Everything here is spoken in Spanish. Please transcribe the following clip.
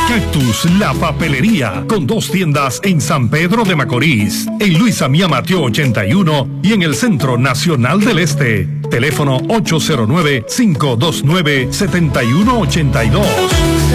Cactus, la papelería, con 2 tiendas en San Pedro de Macorís, en Luis Amía Mateo 81 y en el Centro Nacional del Este. Teléfono 809-529-7182.